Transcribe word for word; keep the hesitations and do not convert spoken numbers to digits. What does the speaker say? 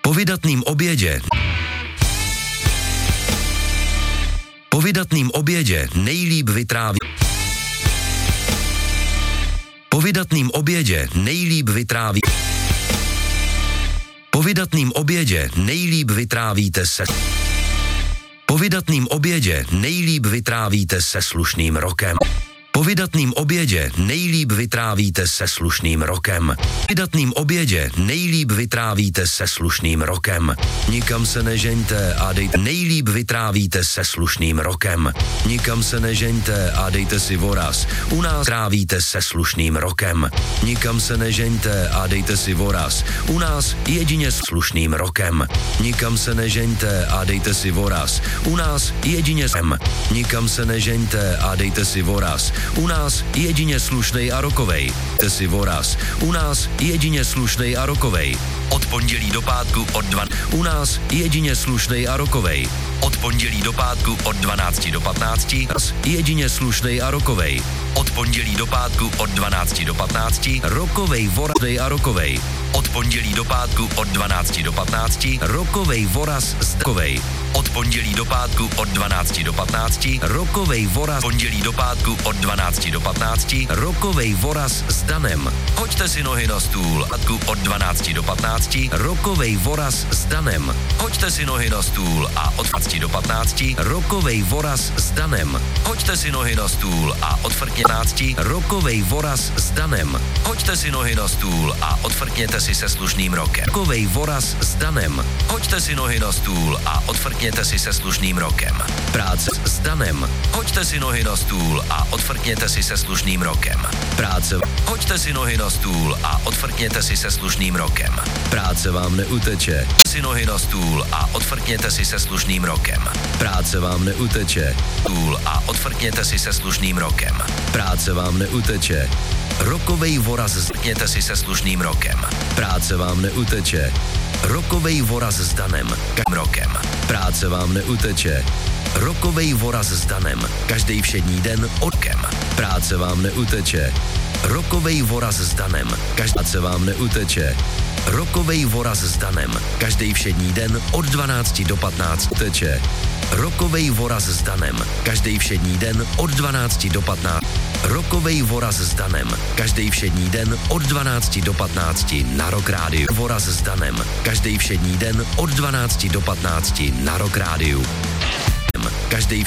Po vydatným obědě Po vydatným obědě nejlíp vytráví Po vydatným obědě nejlíp vytráví Po vydatným obědě nejlíp vytrávíte se Po vydatným obědě nejlíp vytrávíte se slušným rokem. Po vydatným obědě nejlíp vytrávíte se slušným rokem. Po vydatným obědě nejlíp vytrávíte se slušným rokem. Nikam se nežeňte a dejte nejlíp vytrávíte se slušným rokem. Nikam se nežeňte a dejte si voraz. U nás trávíte se slušným rokem. Nikam se nežeňte a dejte si voraz. U nás jedině s slušným rokem. Nikam se nežeňte a dejte si voraz. U nás jedině s Nikam se nežeňte a dejte si voraz. U nás jedině slušnej a rokovej. Dejte si voraz. U nás jedině slušnej a rokovej. Od pondělí do pátku od dva. U nás jedině slušnej a rokovej. Od pondělí do pátku od dvanácti do patnácti. Jedině slušnej a rokovej. Od pondělí do pátku od dvanácti do patnácti. Rokovej, voraznej a rokovej. Od pondělí do pátku od dvanácti do patnácti. Rokovej, voraz, zdakovej. Od pondělí do pátku od dvanácti do patnácti. Rokovej, voraz. Pondělí do pátku od dvanácti do patnácti. Rokovej, voraz s Danem. Hoďte si nohy na stůl. Pátku od dvanácti do patnácti. Rokovej, voraz s Danem. Hoďte si nohy na stůl a od dvanácti do patnácti. Rokovej, voraz s Danem. Hoďte si nohy na stůl a od patnácti. Rokovej, voraz s Danem. Hoďte si nohy na stůl a odfrkněte si se slušným rokem. Rokovej, voraz s Danem. Hoďte si nohy na stůl a odfrkněte si se slušným rokem. Práce s Danem. Hoďte si nohy na stůl a odfrkněte si se slušným rokem. Práce. Hoďte si nohy na stůl a odfrkněte si se slušným rokem. Práce vám neuteče. Si nohy na stůl a odfrkněte si se slušným rokem. Práce vám neuteče. Stůl a odfrkněte si se slušným rokem. Práce vám neuteče. Rokovej, voraz zrkněte si se slušným rokem. Práce vám neuteče. Rokovej, voraz s Danem. Každým rokem. Práce vám neuteče. Rokovej, voraz s Danem. Každý všední den odkem. Práce vám neuteče. Rokovej, voraz s Danem. Každý vám neuteče. Rokovej, voraz s Danem. Každý všední den od dvanácti do patnácti teče. Rokovej, voraz s Danem. Každý všední den od dvanácti do patnácti. Rokovej, voraz s Danem. Každý všední den od dvanácti do patnácti na Rock Rádiu. Voraz s Danem. Každý všední den od dvanácti do patnácti na Rock Rádiu. Každý